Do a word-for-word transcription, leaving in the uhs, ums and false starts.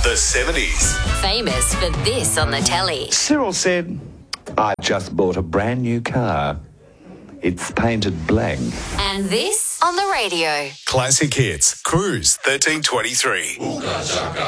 The seventies. Famous for this on the telly. Cyril said, I just bought a brand new car. It's painted black. And this on the radio. Classic hits. Cruise thirteen twenty-three. Ooga chaka,